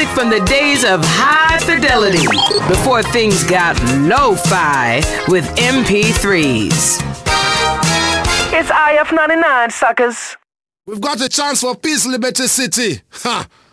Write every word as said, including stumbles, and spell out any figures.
from the days of high fidelity, before things got lo-fi with M P threes. It's I F ninety-nine, suckers. We've got a chance for peace, Liberty City. Ha!